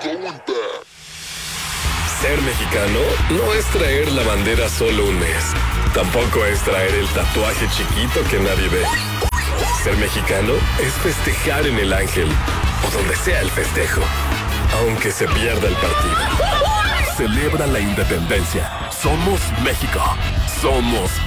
Ser mexicano no es traer la bandera solo un mes. Tampoco es traer el tatuaje chiquito que nadie ve. Ser mexicano es festejar en el Ángel o donde sea el festejo, aunque se pierda el partido. Celebra la independencia. Somos México. Somos